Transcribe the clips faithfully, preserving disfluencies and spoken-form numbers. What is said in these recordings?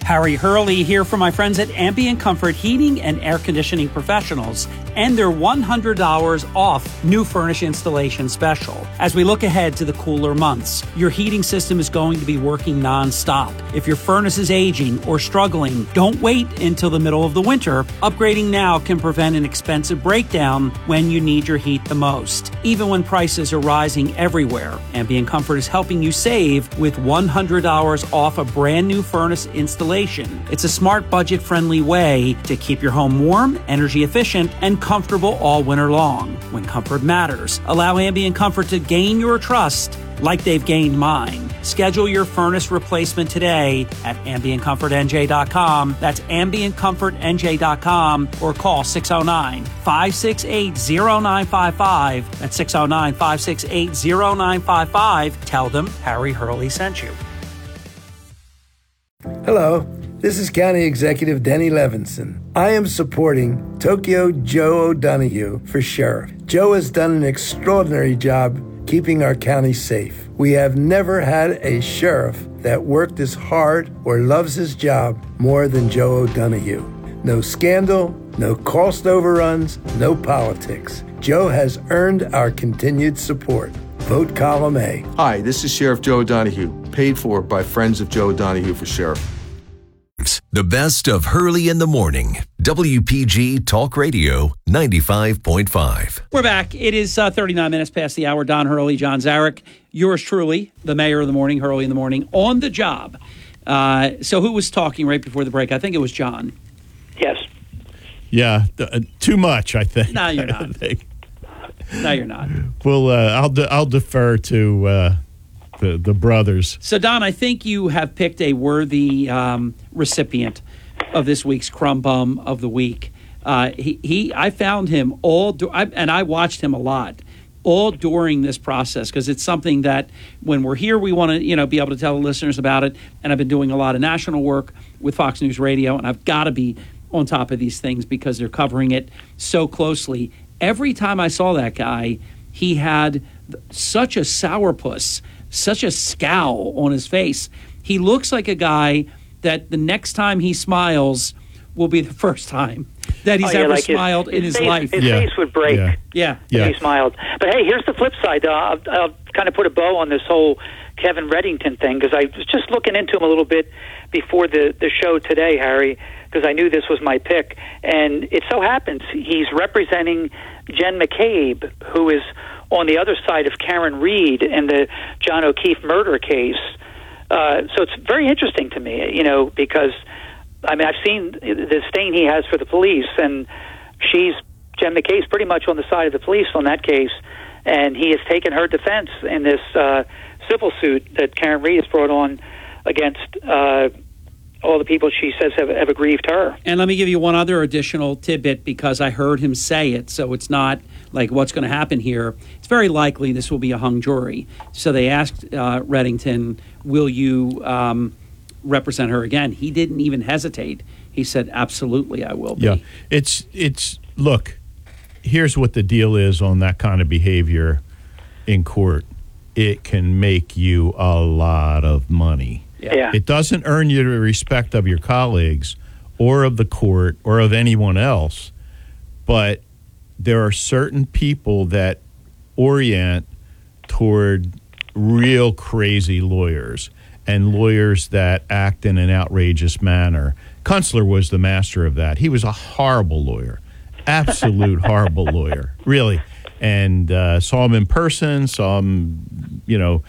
Harry Hurley here for my friends at Ambient Comfort Heating and Air Conditioning Professionals and their one hundred dollars off new furnace installation special. As we look ahead to the cooler months, your heating system is going to be working nonstop. If your furnace is aging or struggling, don't wait until the middle of the winter. Upgrading now can prevent an expensive breakdown when you need your heat the most. Even when prices are rising everywhere, Ambient Comfort is helping you save with one hundred dollars off a brand new furnace installation. It's a smart, budget-friendly way to keep your home warm, energy efficient, and comfortable all winter long. When comfort matters, allow Ambient Comfort to gain your trust like they've gained mine. Schedule your furnace replacement today at ambient comfort n j dot com. That's ambient comfort n j dot com or call six oh nine, five six eight, oh nine five five. That's six oh nine, five six eight, oh nine five five. Tell them Harry Hurley sent you. Hello, this is County Executive Denny Levinson. I am supporting Tokyo Joe O'Donoghue for sheriff. Joe has done an extraordinary job keeping our county safe. We have never had a sheriff that worked as hard or loves his job more than Joe O'Donoghue. No scandal, no cost overruns, no politics. Joe has earned our continued support. Vote column A. Hi, this is Sheriff Joe O'Donoghue, paid for by Friends of Joe O'Donoghue for Sheriff. The best of Hurley in the Morning. W P G Talk Radio ninety-five point five. We're back. It is uh, thirty-nine minutes past the hour. Don Hurley, John Zarek, yours truly, the mayor of the morning, Hurley in the Morning, on the job. Uh, so who was talking right before the break? I think it was John. Yes. Yeah, uh, too much, I think. No, you're not. No, you're not. Well, uh, I'll de- I'll defer to uh, the the brothers. So, Don, I think you have picked a worthy um, recipient of this week's Crumb Bum of the Week. Uh, he, he, I found him all, do- I, and I watched him a lot, all during this process, because it's something that when we're here, we want to, you know, be able to tell the listeners about it. And I've been doing a lot of national work with Fox News Radio, and I've got to be on top of these things because they're covering it so closely. Every time I saw that guy, he had such a sourpuss, such a scowl on his face. He looks like a guy that the next time he smiles will be the first time that he's oh, yeah, ever like smiled his, in his his face, life. His yeah. face would break Yeah. Yeah. if yeah. he smiled. But hey, here's the flip side. Uh, I'll, I'll kind of put a bow on this whole Kevin Reddington thing, because I was just looking into him a little bit before the, the show today, Harry, because I knew this was my pick. And it so happens he's representing Jen McCabe, who is on the other side of Karen Reed in the John O'Keefe murder case. Uh, so it's very interesting to me, you know, because, I mean, I've seen the disdain he has for the police, and she's, Jen McCabe's pretty much on the side of the police on that case, and he has taken her defense in this uh, civil suit that Karen Reed has brought on against uh, all the people she says have, have aggrieved her. And let me give you one other additional tidbit, because I heard him say it, so it's not like what's going to happen here. It's very likely this will be a hung jury. So they asked uh, Reddington, will you um, represent her again? He didn't even hesitate. He said, absolutely, I will be. Yeah, it's, it's look, here's what the deal is on that kind of behavior in court. It can make you a lot of money. Yeah. yeah. It doesn't earn you the respect of your colleagues or of the court or of anyone else, but there are certain people that orient toward real crazy lawyers and lawyers that act in an outrageous manner. Kunstler was the master of that. He was a horrible lawyer, absolute horrible lawyer, really. And uh, saw him in person, saw him, you know,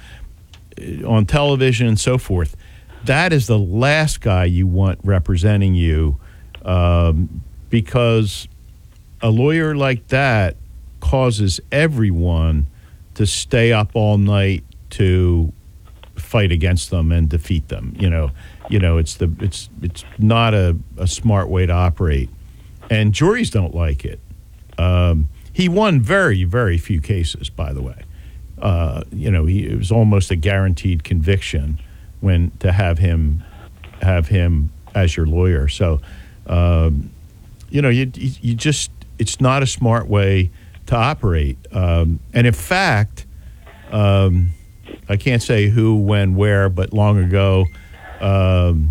on television and so forth. That is the last guy you want representing you, um, because a lawyer like that causes everyone to stay up all night to fight against them and defeat them. You know, you know, it's the it's it's not a, a smart way to operate, and juries don't like it. Um, he won very very few cases, by the way. Uh, you know, he, it was almost a guaranteed conviction when to have him have him as your lawyer. So, um, you know, you you just it's not a smart way to operate. Um, and in fact, um, I can't say who, when, where, but long ago. Um,